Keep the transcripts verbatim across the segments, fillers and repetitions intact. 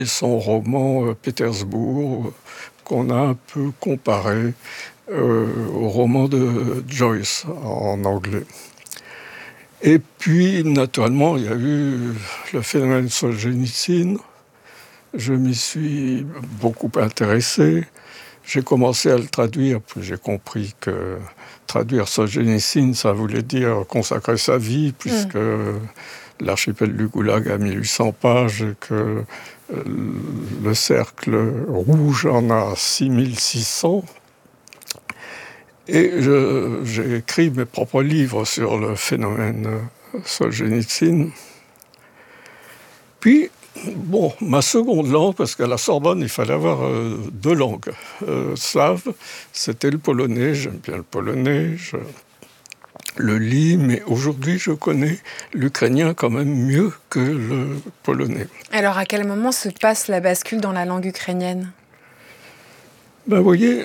et son roman euh, Pétersbourg, euh, qu'on a un peu comparé euh, au roman de Joyce en anglais. Et puis, naturellement, il y a eu le phénomène Solzhenitsyn. Je m'y suis beaucoup intéressé. J'ai commencé à le traduire, puis j'ai compris que traduire Solzhenitsyn, ça voulait dire consacrer sa vie, puisque mmh. l'archipel du Goulag a mille huit cents pages et que le cercle rouge en a six mille six cents. Et je, j'ai écrit mes propres livres sur le phénomène Solzhenitsyn. Puis, bon, ma seconde langue, parce qu'à la Sorbonne, il fallait avoir euh, deux langues euh, slaves, c'était le polonais. J'aime bien le polonais, je le lis, mais aujourd'hui, je connais l'ukrainien quand même mieux que le polonais. Alors, à quel moment se passe la bascule dans la langue ukrainienne ? Ben, vous voyez,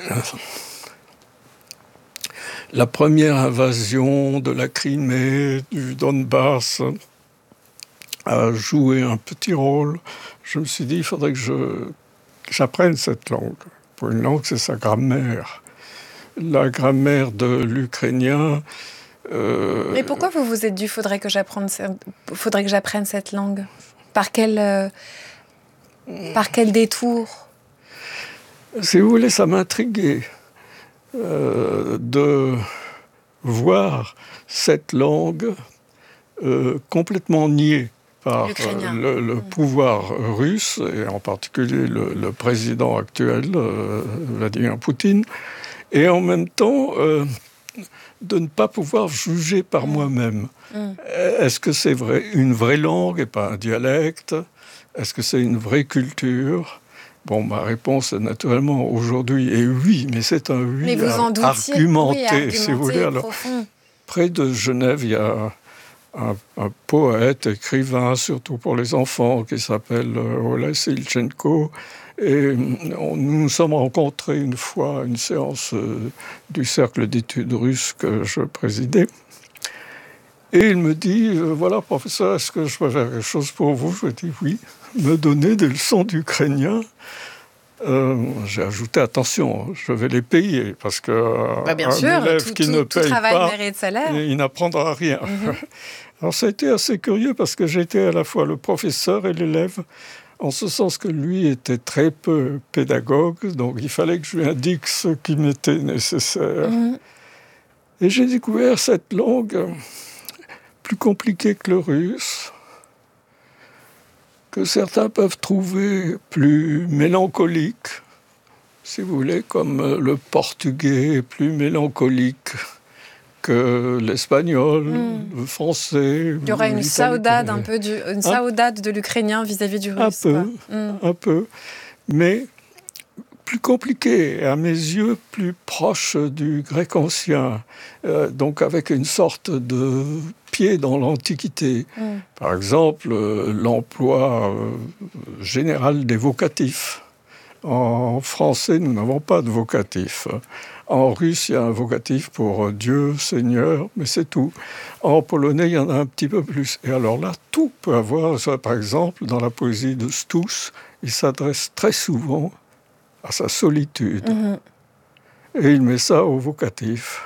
la première invasion de la Crimée, du Donbass, a joué un petit rôle. Je me suis dit, il faudrait que, je, que j'apprenne cette langue. Pour une langue, c'est sa grammaire. La grammaire de l'ukrainien... Euh... Mais pourquoi vous vous êtes dit, il faudrait que j'apprenne, faudrait que j'apprenne cette langue ? Par quel, euh, par quel détour ? Si vous voulez, ça m'intriguait euh, de voir cette langue euh, complètement niée par le, le pouvoir russe, et en particulier le, le président actuel, euh, Vladimir Poutine, et en même temps euh, de ne pas pouvoir juger par mmh. moi-même. Mmh. Est-ce que c'est vrai, une vraie langue et pas un dialecte ? Est-ce que c'est une vraie culture ? Bon, ma réponse, naturellement, aujourd'hui est oui, mais c'est un oui mais vous en doutiez, argumenté, oui, argumenté, si vous voulez. Alors, profond. Près de Genève, il y a un, un poète, écrivain, surtout pour les enfants, qui s'appelle Oleh Silchenko. Et on, nous nous sommes rencontrés une fois à une séance euh, du cercle d'études russes que je présidais. Et il me dit, euh, voilà, professeur, est-ce que je peux faire quelque chose pour vous ? Je lui ai dit oui, me donner des leçons d'ukrainien. Euh, j'ai ajouté, attention, je vais les payer, parce qu'un bah bien un sûr, élève tout, qui tout, ne tout paye travail pas, mérite salaire. Il n'apprendra rien. Mm-hmm. Alors ça a été assez curieux, parce que j'étais à la fois le professeur et l'élève, en ce sens que lui était très peu pédagogue, donc il fallait que je lui indique ce qui m'était nécessaire. Mm-hmm. Et j'ai découvert cette langue plus compliquée que le russe, que certains peuvent trouver plus mélancolique, si vous voulez, comme le portugais est plus mélancolique que l'espagnol, mmh. le français. Il y aurait une saudade un peu, du, une saudade de l'ukrainien vis-à-vis du russe. Un peu, mmh. un peu, mais plus compliqué, à mes yeux, plus proche du grec ancien, euh, donc avec une sorte de pied dans l'Antiquité. Mm. Par exemple, euh, l'emploi euh, général des vocatifs. En français, nous n'avons pas de vocatif. En russe, il y a un vocatif pour Dieu, Seigneur, mais c'est tout. En polonais, il y en a un petit peu plus. Et alors là, tout peut avoir, ça, par exemple, dans la poésie de Stous, il s'adresse très souvent à sa solitude. Mmh. Et il met ça au vocatif.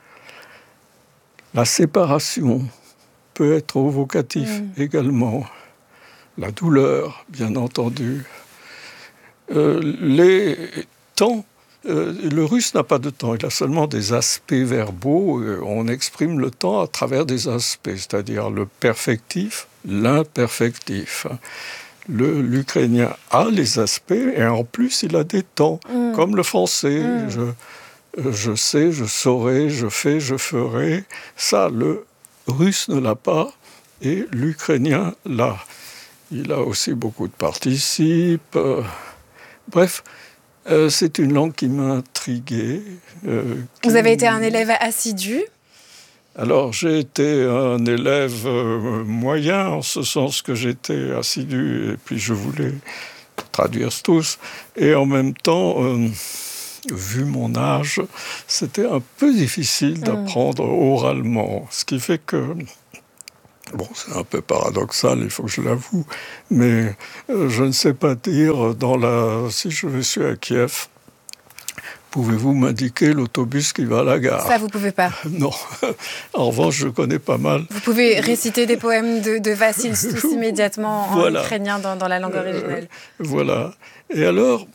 La séparation peut être au vocatif mmh. également. La douleur, bien entendu. Euh, les temps, euh, le russe n'a pas de temps, il a seulement des aspects verbaux. Euh, on exprime le temps à travers des aspects, c'est-à-dire le perfectif, l'imperfectif. Le, l'ukrainien a les aspects et en plus il a des temps, mmh. comme le français. Mmh. Je, je sais, je saurai, je fais, je ferai. Ça, le russe ne l'a pas et l'ukrainien l'a. Il a aussi beaucoup de participes. Euh, bref, euh, c'est une langue qui m'a intrigué. Euh, qui... Vous avez été un élève assidu ? Alors, j'ai été un élève euh, moyen, en ce sens que j'étais assidu, et puis je voulais traduire tous. Et en même temps, euh, vu mon âge, c'était un peu difficile d'apprendre mmh. oralement. Ce qui fait que Bon, c'est un peu paradoxal, il faut que je l'avoue, mais euh, je ne sais pas dire, dans la... si je suis à Kiev, pouvez-vous m'indiquer l'autobus qui va à la gare? Ça, vous pouvez pas. Non. En revanche, je connais pas mal. Vous pouvez réciter des poèmes de, de Vassil Stouss immédiatement en voilà. ukrainien dans, dans la langue originelle. Euh, voilà. Et alors,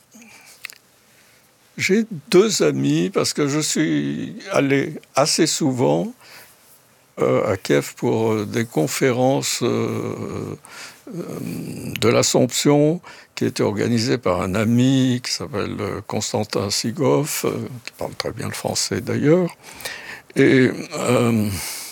j'ai deux amis, parce que je suis allé assez souvent euh, à Kiev pour des conférences euh, euh, de l'Assomption, qui était organisée par un ami qui s'appelle Constantin Sigov, euh, qui parle très bien le français d'ailleurs. Et euh,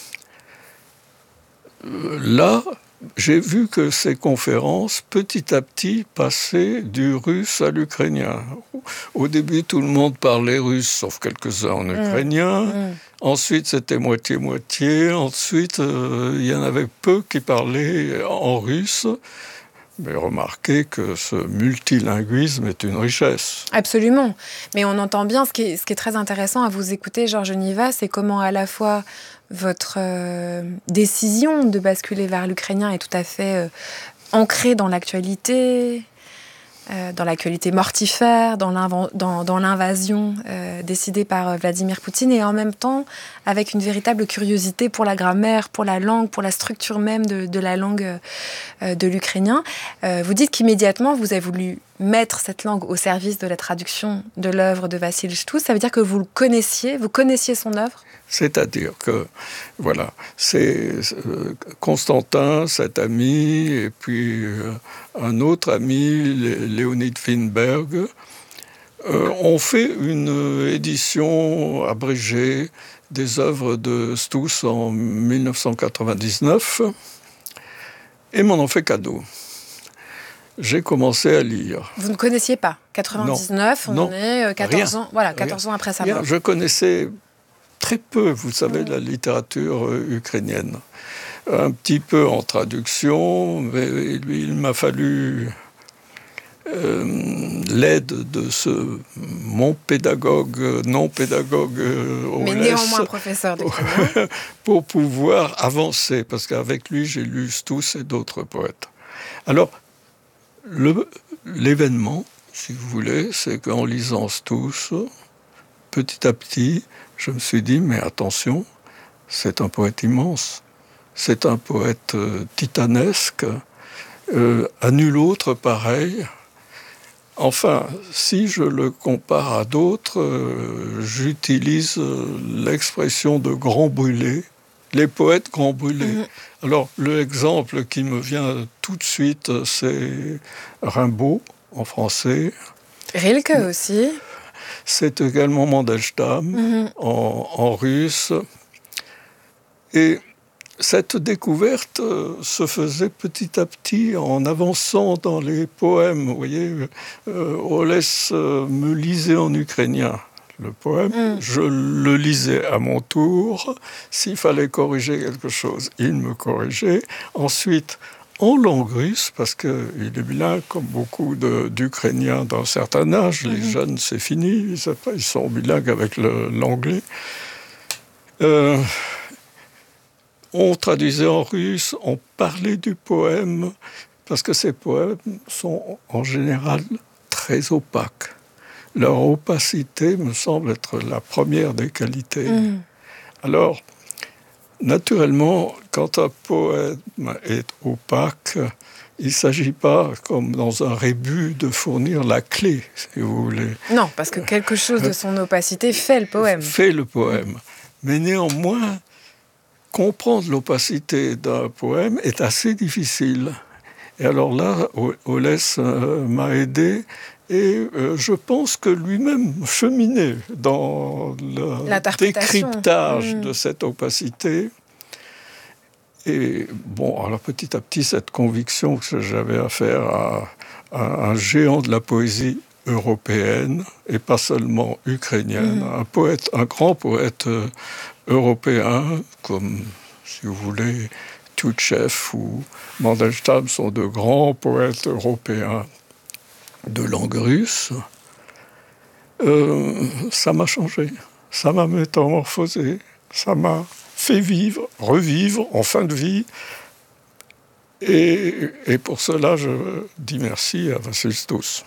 là, j'ai vu que ces conférences, petit à petit, passaient du russe à l'ukrainien. Au début, tout le monde parlait russe, sauf quelques-uns en ukrainien. Mmh. Mmh. Ensuite, c'était moitié-moitié. Ensuite, euh, il y en avait peu qui parlaient en russe. Mais remarquez que ce multilinguisme est une richesse. Absolument. Mais on entend bien, ce qui est, ce qui est très intéressant à vous écouter, Georges Niva, c'est comment à la fois votre euh, décision de basculer vers l'ukrainien est tout à fait euh, ancrée dans l'actualité, euh, dans l'actualité mortifère, dans, dans, dans l'invasion euh, décidée par Vladimir Poutine, et en même temps avec une véritable curiosité pour la grammaire, pour la langue, pour la structure même de, de la langue euh, de l'ukrainien. Euh, vous dites qu'immédiatement, vous avez voulu mettre cette langue au service de la traduction de l'œuvre de Vassil Stouss. Ça veut dire que vous le connaissiez, vous connaissiez son œuvre ? C'est-à-dire que, voilà, c'est euh, Constantin, cet ami, et puis euh, un autre ami, Léonid Finberg, euh, ont fait une édition abrégée des œuvres de Stouss en dix-neuf cent quatre-vingt-dix-neuf et m'en ont fait cadeau. J'ai commencé à lire. Vous ne connaissiez pas quatre-vingt-dix-neuf, non, on en est quatorze rien, ans, voilà, quatorze rien, ans après sa rien. mort. Je connaissais très peu, vous savez, de la littérature euh, ukrainienne. Un petit peu en traduction, mais lui, il m'a fallu euh, l'aide de ce mon pédagogue, non pédagogue euh, mais néanmoins professeur d'ukrainien, pour pouvoir avancer, parce qu'avec lui, j'ai lu Stouss et d'autres poètes. Alors, le, l'événement, si vous voulez, c'est qu'en lisant Stouss, petit à petit, je me suis dit, mais attention, c'est un poète immense, c'est un poète euh, titanesque, euh, à nul autre pareil. Enfin, si je le compare à d'autres, euh, j'utilise euh, l'expression de grand brûlé, les poètes grand brûlés. Mmh. Alors, l'exemple qui me vient tout de suite, c'est Rimbaud, en français. Rilke aussi. C'est également Mandelstam, mmh. en, en russe. Et cette découverte se faisait petit à petit en avançant dans les poèmes. Vous voyez, euh, Olès me lisait en ukrainien le poème, mmh. je le lisais à mon tour. S'il fallait corriger quelque chose, il me corrigeait. Ensuite, en langue russe, parce qu'il est bilingue, comme beaucoup de, d'Ukrainiens d'un certain âge. Mmh. Les jeunes, c'est fini, ils sont bilingues avec le, l'anglais. Euh, on traduisait en russe, on parlait du poème, parce que ces poèmes sont en général très opaques. Leur opacité me semble être la première des qualités. Mmh. Alors, naturellement, quand un poème est opaque, il ne s'agit pas, comme dans un rébut, de fournir la clé, si vous voulez. Non, parce que quelque chose de son opacité fait le poème. Fait le poème. Mmh. Mais néanmoins, comprendre l'opacité d'un poème est assez difficile. Et alors là, Olès euh, m'a aidé. Et euh, je pense que lui-même cheminait dans le décryptage mmh. de cette opacité. Et bon, alors petit à petit, cette conviction que j'avais affaire à, à un géant de la poésie européenne, et pas seulement ukrainienne, mmh. un poète, un grand poète euh, européen, comme, si vous voulez, Tchoutchev ou Mandelstam sont de grands poètes européens de langue russe, euh, ça m'a changé, ça m'a métamorphosé, ça m'a fait vivre, revivre en fin de vie Et, et pour cela, je dis merci à Vassilstos.